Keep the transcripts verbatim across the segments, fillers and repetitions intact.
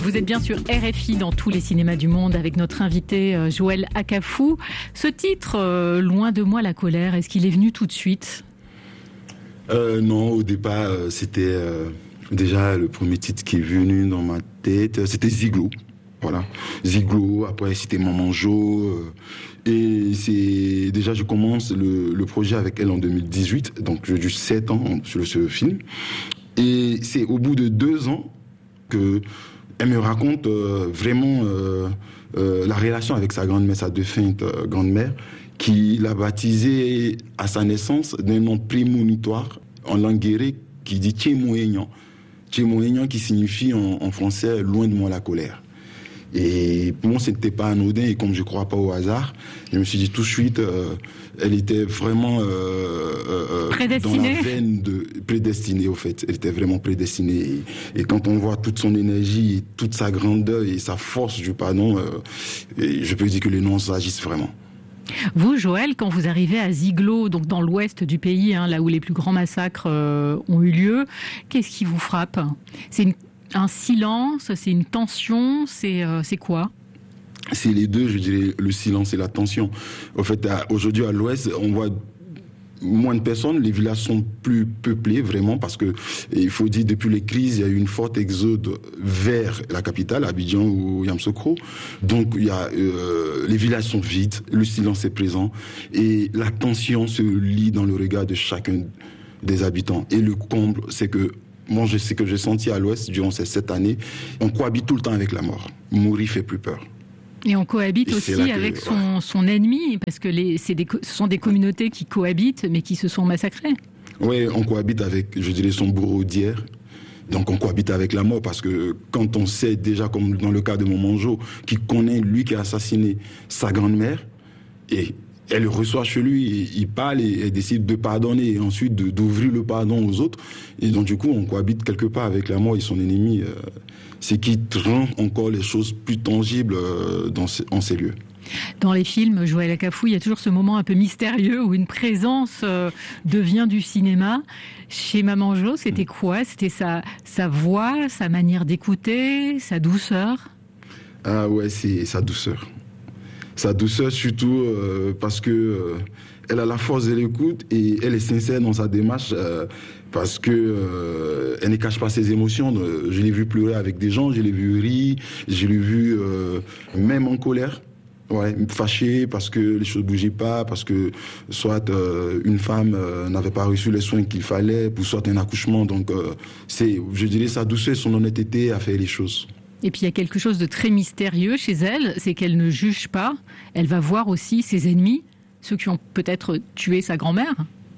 Vous êtes bien sur R F I dans tous les cinémas du monde avec notre invité euh, Joël Akafou. Ce titre, euh, Loin de moi la colère, est-ce qu'il est venu tout de suite ? euh, Non, au départ, euh, c'était euh, déjà le premier titre qui est venu dans ma tête. C'était Ziglo. Voilà, Ziglo, après c'était Maman Jo. Euh, et c'est déjà, je commence le, le projet avec elle en deux mille dix-huit, donc j'ai eu sept ans sur ce film. Et c'est au bout de deux ans que elle me raconte euh, vraiment euh, euh, la relation avec sa grand-mère, sa défunte euh, grand-mère, qui l'a baptisée à sa naissance d'un nom prémonitoire en langue guérée qui dit Tchémoénian. Tchémoénian qui signifie en, en français « loin de moi la colère ». Et pour moi, ce n'était pas anodin, et comme je ne crois pas au hasard, je me suis dit tout de suite, euh, elle était vraiment euh, euh, dans la veine de prédestinée, au fait. Elle était vraiment prédestinée. Et, et quand on voit toute son énergie, et toute sa grandeur et sa force du pardon, euh, et je peux dire que les noms s'agissent vraiment. Vous, Joël, quand vous arrivez à Ziglo, donc dans l'ouest du pays, hein, là où les plus grands massacres euh, ont eu lieu, qu'est-ce qui vous frappe ? C'est une Un silence, c'est une tension, c'est, euh, c'est quoi ? C'est les deux, je dirais, le silence et la tension. En fait, à, aujourd'hui à l'ouest, on voit moins de personnes, les villages sont plus peuplés vraiment parce que, il faut dire, depuis les crises, il y a eu une forte exode vers la capitale, Abidjan ou Yamoussoukro. Donc, il y a, euh, les villages sont vides, le silence est présent et la tension se lit dans le regard de chacun des habitants. Et le comble, c'est que moi, je sais que j'ai senti à l'Ouest, durant ces sept années, on cohabite tout le temps avec la mort. Mourir fait plus peur. Et on cohabite et aussi avec que, son, ouais. son ennemi, parce que les, c'est des, ce sont des communautés qui cohabitent, mais qui se sont massacrées. Oui, on cohabite avec, je dirais, son bourreau d'hier. Donc on cohabite avec la mort, parce que quand on sait déjà, comme dans le cas de Maman Jo, qui connaît lui qui a assassiné sa grand-mère, et elle le reçoit chez lui, il parle et elle décide de pardonner et ensuite de, d'ouvrir le pardon aux autres. Et donc du coup, on cohabite quelque part avec la mort et son ennemi. Euh, c'est qui rend encore les choses plus tangibles euh, dans ces, en ces lieux. Dans les films, Joël Akafou, il y a toujours ce moment un peu mystérieux où une présence euh, devient du cinéma. Chez Maman Jo, c'était quoi ? C'était sa, sa voix, sa manière d'écouter, sa douceur ? Ah ouais, c'est sa douceur. Sa douceur surtout euh, parce que euh, elle a la force de l'écoute et elle est sincère dans sa démarche euh, parce que euh, elle ne cache pas ses émotions. Je l'ai vu pleurer avec des gens, je l'ai vu rire, je l'ai vu euh, même en colère, ouais, fâché parce que les choses bougeaient pas, parce que soit euh, une femme euh, n'avait pas reçu les soins qu'il fallait, pour soit un accouchement. Donc euh, c'est, je dirais, sa douceur, son honnêteté à faire les choses. Et puis il y a quelque chose de très mystérieux chez elle, c'est qu'elle ne juge pas. Elle va voir aussi ses ennemis, ceux qui ont peut-être tué sa grand-mère.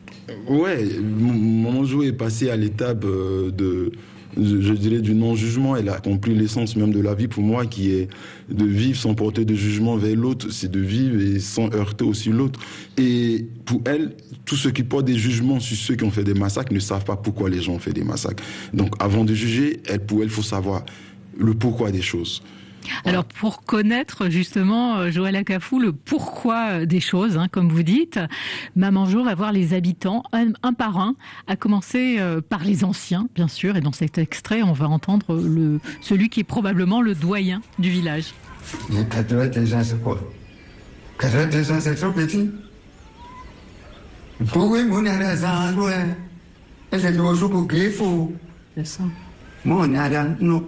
Ouais, Maman Jo est passée à l'étape de, je dirais, du non-jugement. Elle a compris l'essence même de la vie pour moi, qui est de vivre sans porter de jugement vers l'autre, c'est de vivre et sans heurter aussi l'autre. Et pour elle, tous ceux qui portent des jugements sur ceux qui ont fait des massacres ne savent pas pourquoi les gens ont fait des massacres. Donc avant de juger, elle, pour elle, il faut savoir le pourquoi des choses. Alors pour connaître justement, Joël Akafou, le pourquoi des choses, hein, comme vous dites, Maman Jo va voir les habitants un, un par un, à commencer euh, par les anciens, bien sûr, et dans cet extrait, on va entendre le, celui qui est probablement le doyen du village. quatre-vingt-deux ans, c'est quoi ? quatre-vingt-deux ans, c'est trop petit. Pourquoi mon argent, ouais, c'est toujours pour qu'il faut. C'est ça. Mon argent, non.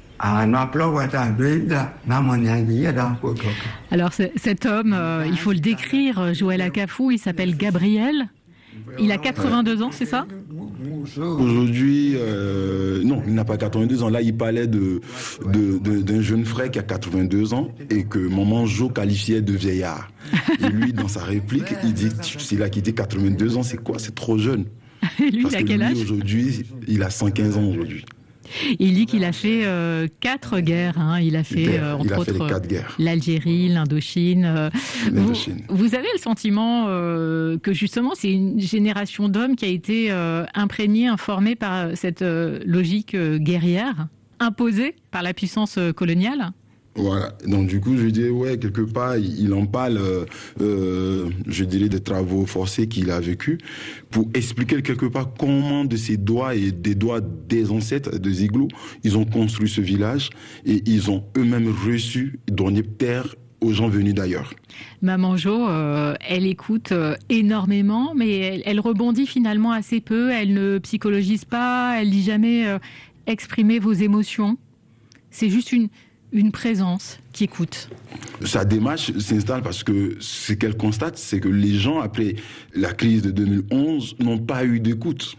Alors cet homme, euh, il faut le décrire, Joël Akafou, il s'appelle Gabriel. Il a quatre-vingt-deux ans, c'est ça ? Aujourd'hui, euh, non, il n'a pas quatre-vingt-deux ans. Là, il parlait de, de, de, d'un jeune frère qui a quatre-vingt-deux ans et que Maman Jo qualifiait de vieillard. Et lui, dans sa réplique, il dit, c'est là qu'il dit quatre-vingt-deux ans, c'est quoi ? C'est trop jeune. Et lui, Parce il a que quel lui, âge ? aujourd'hui, il a cent quinze ans aujourd'hui. Il dit qu'il a fait euh, quatre guerres. Hein. Il a fait, euh, entre il a fait autres, les quatre guerres. l'Algérie, l'Indochine. Euh, L'Indochine. Vous, vous avez le sentiment euh, que justement, c'est une génération d'hommes qui a été euh, imprégnée, informée par cette euh, logique euh, guerrière, imposée par la puissance euh, coloniale ? Voilà. Donc du coup, je dis ouais, quelque part, il en parle, euh, euh, je dirais, des travaux forcés qu'il a vécu, pour expliquer quelque part comment de ses doigts et des doigts des ancêtres de Ziglo, ils ont construit ce village et ils ont eux-mêmes reçu, donné terre aux gens venus d'ailleurs. Maman Jo, euh, elle écoute euh, énormément, mais elle, elle rebondit finalement assez peu. Elle ne psychologise pas, elle dit jamais euh, exprimer vos émotions. C'est juste une une présence qui écoute. Sa démarche s'installe parce que ce qu'elle constate, c'est que les gens, après la crise de deux mille onze, n'ont pas eu d'écoute.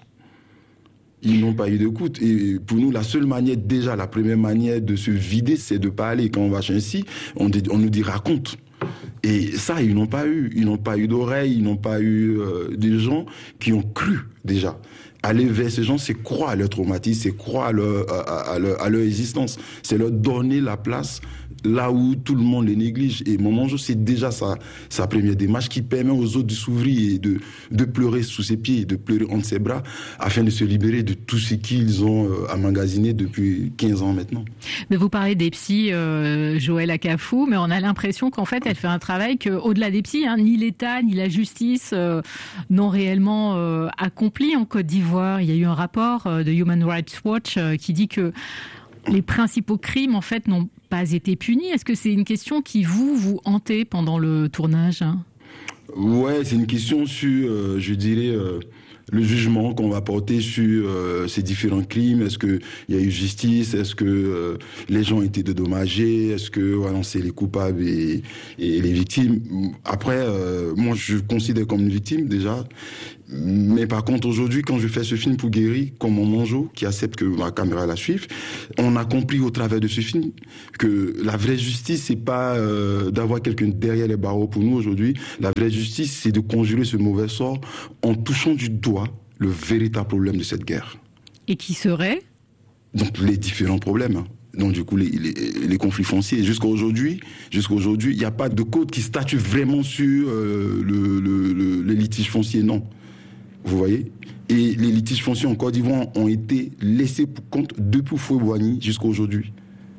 Ils n'ont pas eu d'écoute. Et pour nous, la seule manière, déjà, la première manière de se vider, c'est de parler. Quand on va chez un psy, on, on nous dit raconte. Et ça, ils n'ont pas eu. Ils n'ont pas eu d'oreilles, ils n'ont pas eu euh, des gens qui ont cru, déjà. Aller vers ces gens, c'est croire à leur traumatisme, c'est croire à leur, à, à, leur, à leur existence. C'est leur donner la place là où tout le monde les néglige. Et Maman Jo, c'est déjà sa, sa première démarche qui permet aux autres de s'ouvrir et de, de pleurer sous ses pieds, de pleurer entre ses bras, afin de se libérer de tout ce qu'ils ont euh, emmagasiné depuis quinze ans maintenant. Mais vous parlez des psys, euh, Joël Akafou, mais on a l'impression qu'en fait, elle fait un travail qu'au-delà des psys, hein, ni l'État, ni la justice euh, n'ont réellement euh, accompli en Côte d'Ivoire. Il y a eu un rapport euh, de Human Rights Watch euh, qui dit que les principaux crimes, en fait, n'ont pas été punis. Est-ce que c'est une question qui, vous, vous hantez pendant le tournage, hein? Ouais, c'est une question sur, euh, je dirais, euh, le jugement qu'on va porter sur euh, ces différents crimes. Est-ce qu'il y a eu justice? Est-ce que euh, les gens ont été dédommagés? Est-ce que voilà, c'est les coupables et, et les victimes? Après, euh, moi, je considère comme une victime, déjà. Mais par contre, aujourd'hui, quand je fais ce film pour Guéri, comme Maman Jo, qui accepte que ma caméra la suive, on a compris au travers de ce film que la vraie justice, c'est pas euh, d'avoir quelqu'un derrière les barreaux pour nous aujourd'hui. La vraie justice, c'est de conjurer ce mauvais sort en touchant du doigt le véritable problème de cette guerre. Et qui serait? Donc, les différents problèmes, hein. Donc du coup, les, les, les conflits fonciers. Jusqu'à aujourd'hui, jusqu'à aujourd'hui, il n'y a pas de code qui statue vraiment sur euh, le, le, le, les litiges fonciers, non. Vous voyez? Et les litiges fonciers en Côte d'Ivoire ont été laissés pour compte depuis Fouet-Boigny jusqu'à aujourd'hui.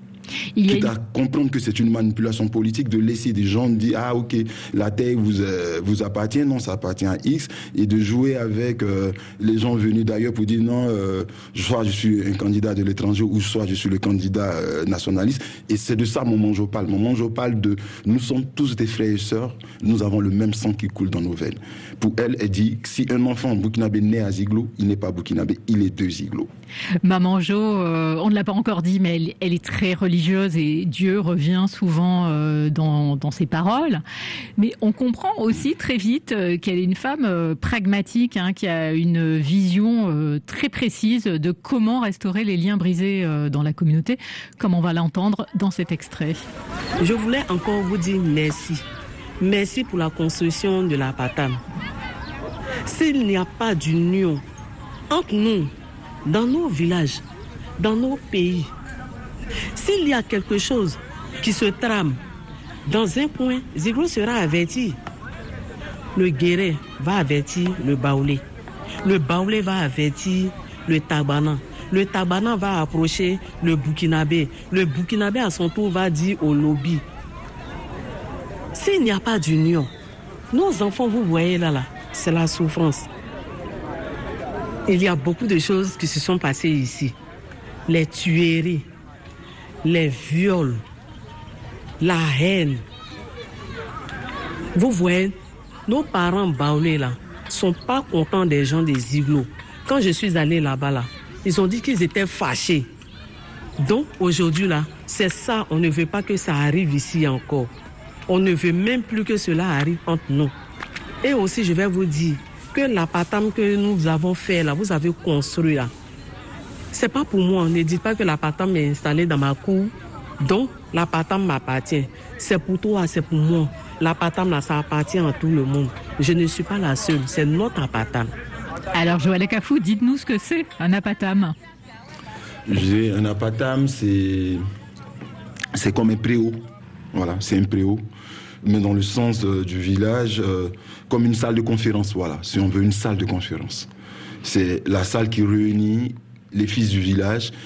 Il Quitte a... à comprendre que c'est une manipulation politique de laisser des gens dire ah ok, la terre vous euh, vous appartient, non, ça appartient à X, et de jouer avec euh, les gens venus d'ailleurs pour dire non, euh, soit je suis un candidat de l'étranger ou soit je suis le candidat euh, nationaliste. Et c'est de ça Maman Jo parle. Maman Jo parle de nous sommes tous des frères et sœurs, nous avons le même sang qui coule dans nos veines. Pour elle, elle dit que si un enfant burkinabé naît à Ziglo, il n'est pas burkinabé, il est de Ziglo. Maman Jo, euh, on ne l'a pas encore dit, mais elle, elle est très religieuse et Dieu revient souvent euh, dans, dans ses paroles. Mais on comprend aussi très vite euh, qu'elle est une femme euh, pragmatique, hein, qui a une vision euh, très précise de comment restaurer les liens brisés euh, dans la communauté, comme on va l'entendre dans cet extrait. Je voulais encore vous dire merci. Merci pour la construction de la Patam. S'il n'y a pas d'union entre nous, dans nos villages, dans nos pays, s'il y a quelque chose qui se trame dans un coin, Ziglo sera averti. Le Guéré va avertir le Baoulé. Le Baoulé va avertir le Tabana. Le Tabana va approcher le Burkinabé. Le Burkinabé, à son tour, va dire au lobby. S'il n'y a pas d'union, nos enfants, vous voyez là, là, c'est la souffrance. Il y a beaucoup de choses qui se sont passées ici. Les tueries, les viols, la haine. Vous voyez, nos parents baoulés là sont pas contents des gens des Ziglo. Quand je suis allée là-bas là, ils ont dit qu'ils étaient fâchés. Donc aujourd'hui là, c'est ça, on ne veut pas que ça arrive ici encore. On ne veut même plus que cela arrive entre nous. Et aussi, je vais vous dire que la Patam que nous avons fait là, vous avez construit là, c'est pas pour moi. Ne dites pas que la Patam est installée dans ma cour, donc la Patam m'appartient. C'est pour toi, c'est pour moi. La Patam là, ça appartient à tout le monde. Je ne suis pas la seule, c'est notre Patam. Alors Joël Akafou, dites-nous ce que c'est un apatam. J'ai un apatam, c'est c'est comme un préau. Voilà, c'est un préau, mais dans le sens euh, du village, euh, comme une salle de conférence. Voilà, si on veut une salle de conférence, c'est la salle qui réunit les fils du village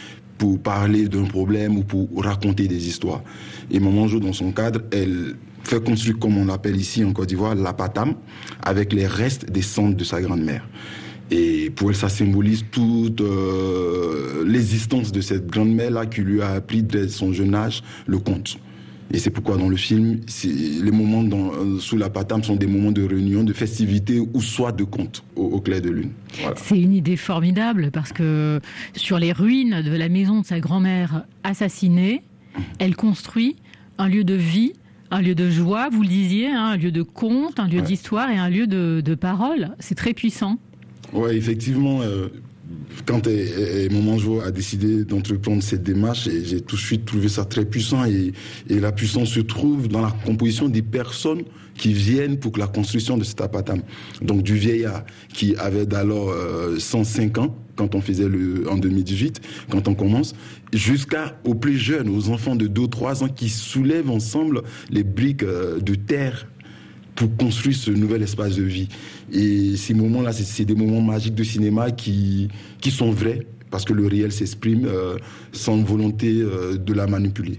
pour parler d'un problème ou pour raconter des histoires. Et Maman Jo, dans son cadre, elle fait construire, comme on l'appelle ici en Côte d'Ivoire, la patam, avec les restes des cendres de sa grand-mère. Et pour elle, ça symbolise toute euh, l'existence de cette grand-mère-là qui lui a appris dès son jeune âge le conte. Et c'est pourquoi dans le film, les moments dans, euh, sous la patam sont des moments de réunion, de festivité ou soit de conte au, au clair de lune. Voilà. C'est une idée formidable parce que sur les ruines de la maison de sa grand-mère assassinée, mmh. elle construit un lieu de vie, un lieu de joie, vous le disiez, hein, un lieu de conte, un lieu ouais. d'histoire et un lieu de, de parole. C'est très puissant. Oui, effectivement. Euh... Quand Maman Jo a décidé d'entreprendre cette démarche, j'ai tout de suite trouvé ça très puissant et, et la puissance se trouve dans la composition des personnes qui viennent pour la construction de cet apatam. Donc du vieillard qui avait d'alors euh, cent cinq ans quand on faisait le en deux mille dix-huit, quand on commence, jusqu'aux plus jeunes, aux enfants de deux ou trois ans qui soulèvent ensemble les briques euh, de terre pour construire ce nouvel espace de vie. Et ces moments-là, c'est, c'est des moments magiques de cinéma qui, qui sont vrais, parce que le réel s'exprime euh, sans volonté euh, de la manipuler.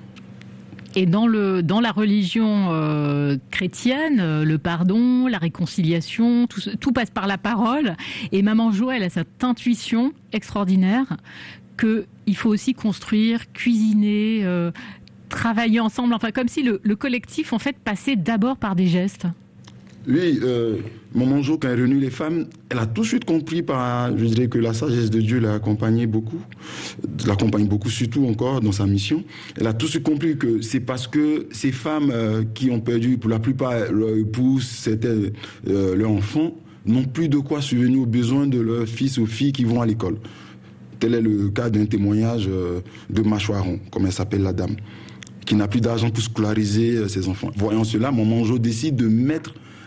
Et dans, le, dans la religion euh, chrétienne, euh, le pardon, la réconciliation, tout, tout passe par la parole. Et Maman Jo, elle a cette intuition extraordinaire qu'il faut aussi construire, cuisiner, euh, travailler ensemble, enfin comme si le, le collectif en fait passait d'abord par des gestes. Oui, euh, Maman Jo, quand elle réunit les femmes, elle a tout de suite compris par, je dirais que la sagesse de Dieu l'a accompagnée beaucoup, l'accompagne beaucoup surtout encore dans sa mission. Elle a tout de suite compris que c'est parce que ces femmes euh, qui ont perdu pour la plupart leur épouse, c'était euh, leur enfant, n'ont plus de quoi subvenir aux besoins de leurs fils ou filles qui vont à l'école. Tel est le cas d'un témoignage euh, de Machouaron, comme elle s'appelle la dame, qui n'a plus d'argent pour scolariser ses enfants. Voyant cela, Maman Jo décide de mettre